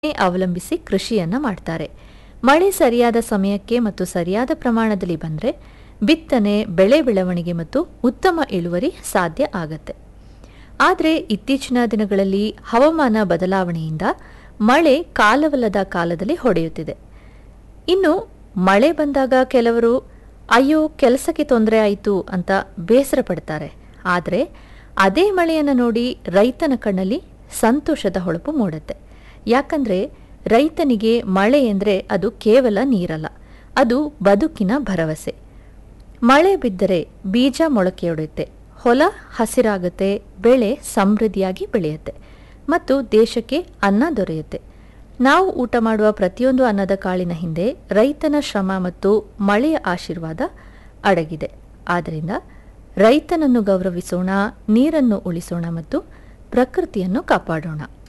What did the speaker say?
ಅವಲಂಬಿಸಿ ಕೃಷಿಯನ್ನ ಮಾಡ್ತಾರೆ. ಮಳೆ ಸರಿಯಾದ ಸಮಯಕ್ಕೆ ಮತ್ತು ಸರಿಯಾದ ಪ್ರಮಾಣದಲ್ಲಿ ಬಂದರೆ ಬಿತ್ತನೆ, ಬೆಳೆ ಬೆಳವಣಿಗೆ ಮತ್ತು ಉತ್ತಮ ಇಳುವರಿ ಸಾಧ್ಯ ಆಗತ್ತೆ. ಆದರೆ ಇತ್ತೀಚಿನ ದಿನಗಳಲ್ಲಿ ಹವಾಮಾನ ಬದಲಾವಣೆಯಿಂದ ಮಳೆ ಕಾಲವಲ್ಲದ ಕಾಲದಲ್ಲಿ ಹೊಡೆಯುತ್ತಿದೆ. ಇನ್ನು ಮಳೆ ಬಂದಾಗ ಕೆಲವರು ಅಯ್ಯೋ ಕೆಲಸಕ್ಕೆ ತೊಂದರೆ ಆಯಿತು ಅಂತ ಬೇಸರ ಪಡ್ತಾರೆ. ಆದರೆ ಅದೇ ಮಳೆಯನ್ನು ನೋಡಿ ರೈತನ ಕಣ್ಣಲ್ಲಿ ಸಂತೋಷದ ಹೊಳಪು ಮೂಡುತ್ತೆ. ಯಾಕಂದ್ರೆ ರೈತನಿಗೆ ಮಳೆ ಎಂದರೆ ಅದು ಕೇವಲ ನೀರಲ್ಲ, ಅದು ಬದುಕಿನ ಭರವಸೆ. ಮಳೆ ಬಿದ್ದರೆ ಬೀಜ ಮೊಳಕೆಯೊಡೆಯುತ್ತೆ, ಹೊಲ ಹಸಿರಾಗುತ್ತೆ, ಬೆಳೆ ಸಮೃದ್ಧಿಯಾಗಿ ಬೆಳೆಯುತ್ತೆ ಮತ್ತು ದೇಶಕ್ಕೆ ಅನ್ನ ದೊರೆಯುತ್ತೆ. ನಾವು ಊಟ ಮಾಡುವ ಪ್ರತಿಯೊಂದು ಅನ್ನದ ಕಾಳಿನ ಹಿಂದೆ ರೈತನ ಶ್ರಮ ಮತ್ತು ಮಳೆಯ ಆಶೀರ್ವಾದ ಅಡಗಿದೆ. ಆದ್ದರಿಂದ ರೈತನನ್ನು ಗೌರವಿಸೋಣ, ನೀರನ್ನು ಉಳಿಸೋಣ ಮತ್ತು ಪ್ರಕೃತಿಯನ್ನು ಕಾಪಾಡೋಣ.